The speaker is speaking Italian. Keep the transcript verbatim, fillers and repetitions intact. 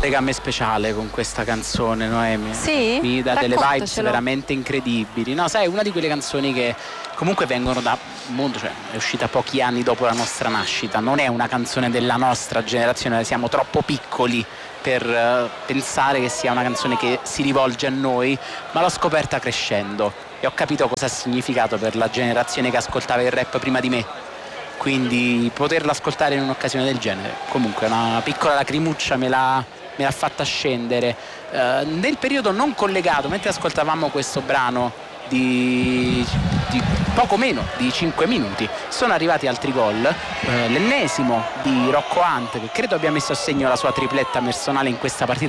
legame speciale con questa canzone, Noemi. Sì? Mi dà delle vibes Raccontacelo. veramente incredibili. No, sai, una di quelle canzoni che comunque vengono da un mondo, cioè è uscita pochi anni dopo la nostra nascita, non è una canzone della nostra generazione, siamo troppo piccoli per uh, pensare che sia una canzone che si rivolge a noi, ma l'ho scoperta crescendo e ho capito cosa ha significato per la generazione che ascoltava il rap prima di me, quindi poterla ascoltare in un'occasione del genere, comunque una piccola lacrimuccia me l'ha, me l'ha fatta scendere. Uh, nel periodo non collegato, mentre ascoltavamo questo brano di, di poco meno di cinque minuti, sono arrivati altri gol, eh, l'ennesimo di Rocco Hunt, che credo abbia messo a segno la sua tripletta personale in questa partita.